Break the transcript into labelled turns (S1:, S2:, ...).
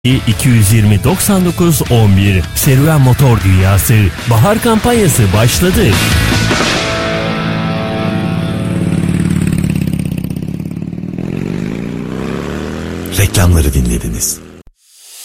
S1: 220 99 11 Serüven Motor Dünyası bahar kampanyası başladı.
S2: Reklamları dinlediniz.